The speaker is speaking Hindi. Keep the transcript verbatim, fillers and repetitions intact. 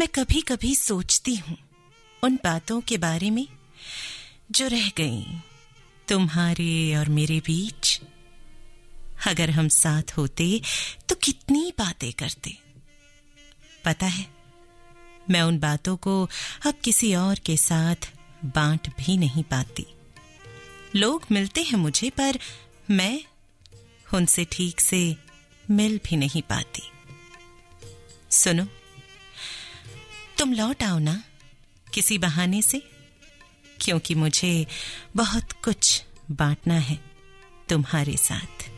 मैं कभी कभी सोचती हूँ उन बातों के बारे में जो रह गई तुम्हारे और मेरे बीच। अगर हम साथ होते तो कितनी बातें करते। पता है, मैं उन बातों को अब किसी और के साथ बांट भी नहीं पाती। लोग मिलते हैं मुझे, पर मैं उनसे ठीक से मिल भी नहीं पाती। सुनो, तुम लौट आओ ना किसी बहाने से, क्योंकि मुझे बहुत कुछ बांटना है तुम्हारे साथ।